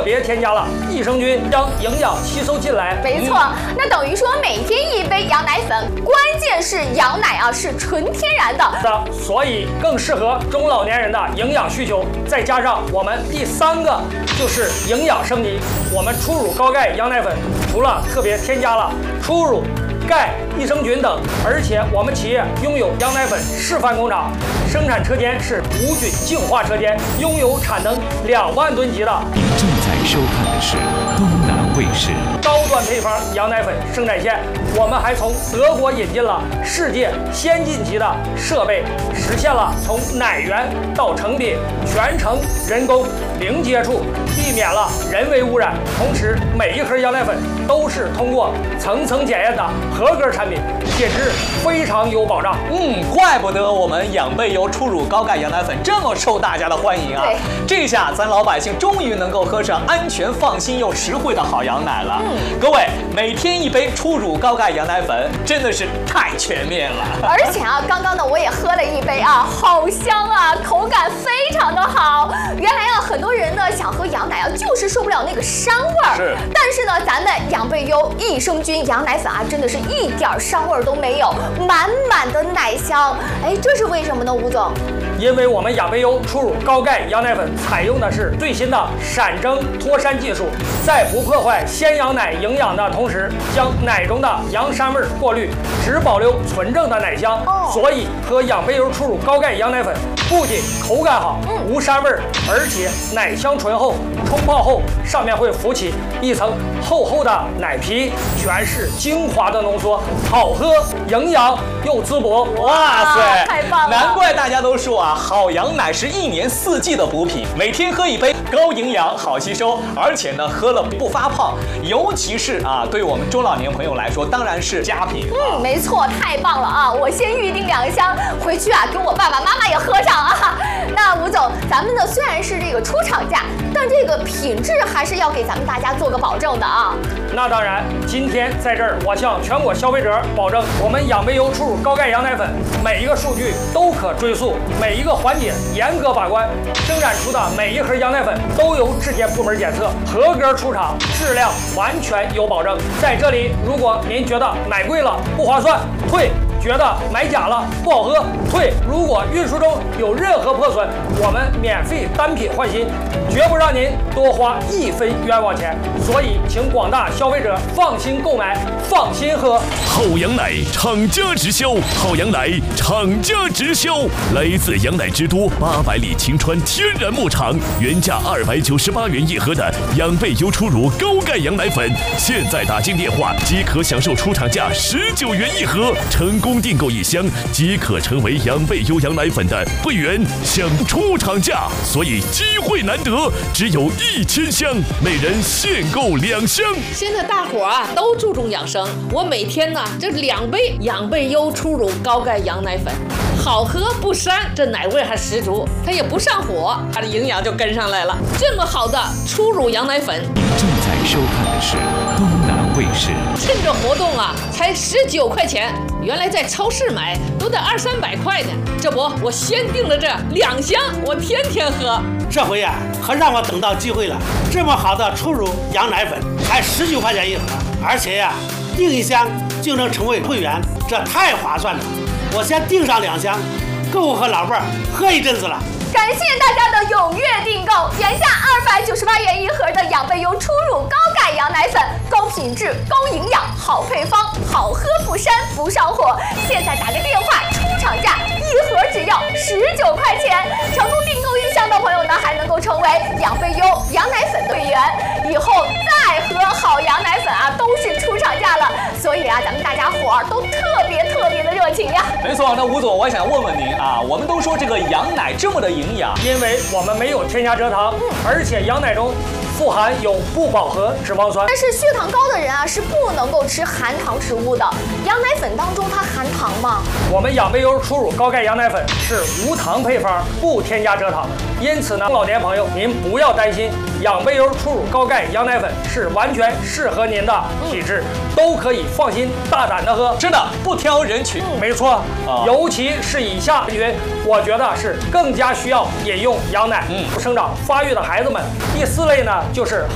别添加了益生菌，将营养吸收进来。 没错，那等于说每天1杯羊奶粉，关键是羊奶啊是纯天然的， 所以更适合中老年人的营养需求。再加上我们第3个就是营养升级，我们初乳高钙羊奶粉除了特别添加了初乳、钙、益生菌等，而且我们企业拥有羊奶粉示范工厂，生产车间是无菌净化车间，拥有产能2万吨级的。 您正在收看的是东南卫视高端配方羊奶粉生产线。我们还从德国引进了世界先进级的设备，实现了从奶源到成品全程人工零接触，避免了人为污染。同时，每一盒羊奶粉都是通过层层检验的合格产品，品质非常有保障。 怪不得我们养贝优初乳高钙羊奶粉这么受大家的欢迎啊！这下咱老百姓终于能够喝上安全、放心又实惠的好羊奶了。各位，每天1杯初乳高钙羊奶粉真的是太全面了。 而且啊，刚刚呢我也喝了1杯啊，好香啊，口感非常的好。原来啊，很多人呢想喝羊奶啊，就是受不了那个膻味儿。但是呢，咱们养贝优益生菌羊奶粉啊，真的是一点膻味儿都没有，满满的奶香。哎，这是为什么呢，吴总？ 因为我们养贝优初乳高钙羊奶粉采用的是最新的闪蒸脱膻技术，在不破坏鲜羊奶营养的同时，将奶中的羊膻味过滤，只保留纯正的奶香。所以喝养贝优初乳高钙羊奶粉不仅口感好，无膻味，而且奶香醇厚，冲泡后上面会浮起一层厚厚的奶皮，全是精华的浓缩，好喝、营养又滋补。 哇塞， 太棒了！ 难怪大家都说啊，好羊奶是1年4季的补品，每天喝1杯，高营养、好吸收，而且呢，喝了不发胖，尤其是啊，对我们中老年朋友来说，当然是佳品。 没错，太棒了啊！我先预定2箱，回去啊，给我爸爸妈妈也喝上啊。那吴总，咱们呢虽然是这个出厂价，但这个品质还是要给咱们大家做个保证的啊。 那当然，今天在这儿，我向全国消费者保证，我们养贝优初乳高钙羊奶粉每一个数据都可追溯，每一个环节严格把关，生产出的每一盒羊奶粉都由质检部门检测，合格出厂，质量完全有保证。在这里，如果您觉得买贵了不划算，退。觉得买假了不好喝，退。如果运输中有任何破损，我们免费单品换新，绝不让您多花1分冤枉钱。所以，请广大消费者放心购买，放心喝。 好羊奶厂家直销，好羊奶厂家直销，来自羊奶之都800里晴川天然牧场，原价298元1盒的养贝优初乳高钙羊奶粉，现在打进电话即可享受出厂价19元1盒，成功订购1箱即可成为养贝优羊奶粉的会员，享出厂价，所以机会难得，只有1000箱，每人限购2箱。 现在大伙啊都注重养生，我每天呢这2杯养贝优初乳高钙羊奶粉，好喝不膻，这奶味还十足，它也不上火，它的营养就跟上来了。这么好的初乳羊奶粉， 您正在收看的是东南卫视。 趁着活动啊，才19块钱，原来在超市买都得200-300块呢。这不，我先订了这2箱，我天天喝。 这回呀，可让我等到机会了。这么好的初乳羊奶粉，才19块钱1盒，而且呀，订1箱就能成为会员，这太划算了。我先订上2箱，够我和老伴儿喝一阵子了。 感谢大家的踊跃订购，原价298元1盒的养贝优初乳高钙羊奶粉，高品质、高营养、好配方，好喝不膻不上火。现在打个电话，出厂价1盒只要19块钱。成功订购1箱的朋友呢，还能够成为养贝优羊奶粉会员，以后再喝好羊奶粉啊，都是出厂价了。所以啊，咱们大家伙儿都特别的热情呀。 没错，那吴总，我想问问您啊，我们都说这个羊奶这么的营养， 因为我们没有添加蔗糖，而且羊奶中富含有不饱和脂肪酸。 但是血糖高的人啊是不能够吃含糖食物的。羊奶粉当中它含糖吗？ 我们养贝优初乳高钙羊奶粉是无糖配方，不添加蔗糖。因此呢，老年朋友您不要担心，养贝优初乳高钙羊奶粉是完全适合您的体质，都可以放心大胆的喝， 真的不挑人群。 没错，尤其是以下人群，我觉得是更加需要饮用羊奶，生长发育的孩子们。第4类呢，就是